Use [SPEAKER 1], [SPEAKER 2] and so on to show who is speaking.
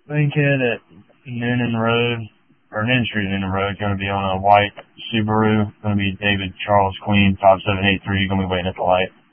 [SPEAKER 1] Linkhead at Noonan Road, or Noonan Street, Noonan Road, going to be on a white Subaru. Going to be David Charles Queen, 5783, going to be waiting at the light.